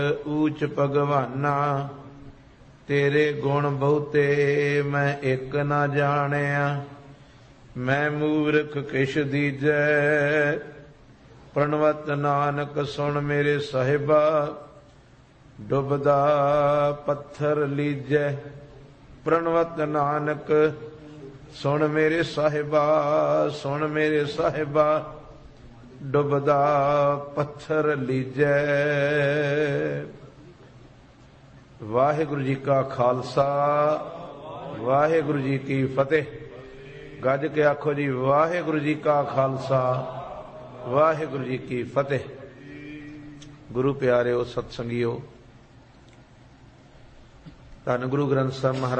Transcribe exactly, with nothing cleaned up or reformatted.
ਊਚ ਭਗਵਾਨਾ ਤੇਰੇ ਗੁਣ ਬਹੁਤੇ ਮੈਂ ਇੱਕ ਨਾ ਜਾਣਿਆ। ਮੈਂ ਮੂਰਖ ਕਿਛ ਦੀਜੈ ਪ੍ਰਣਵਤ ਨਾਨਕ ਸੁਣ ਮੇਰੇ ਸਾਹਿਬਾ। ਡੁੱਬਦਾ ਪੱਥਰ ਲੀਜੈ ਪ੍ਰਣਵਤ ਨਾਨਕ ਸੁਣ ਮੇਰੇ ਸਾਹਿਬਾ। ਸੁਣ ਮੇਰੇ ਸਾਹਿਬਾ ਡੁੱਬਦਾ ਪੱਥਰ ਲੀਜੈ। ਵਾਹਿਗੁਰੂ ਜੀ ਕਾ ਖਾਲਸਾ ਵਾਹਿਗੁਰੂ ਜੀ ਕੀ ਫਤਿਹ। ਗੱਜ ਕੇ ਆਖੋ ਜੀ ਵਾਹਿਗੁਰੂ ਜੀ ਕਾ ਖਾਲਸਾ ਵਾਹਿਗੁਰੂ ਜੀ ਕੀ ਫਤਿਹ। ਗੁਰੂ ਪਿਆਰਿਓ, ਸਤਸੰਗੀਓ, ਧੰਨ ਗੁਰੂ ਗ੍ਰੰਥ ਸਾਹਿਬ ਮਹਾਰਾਜ